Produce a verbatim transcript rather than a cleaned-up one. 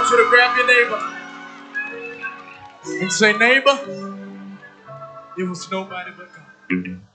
you to grab your neighbor and say, neighbor, it was nobody but God.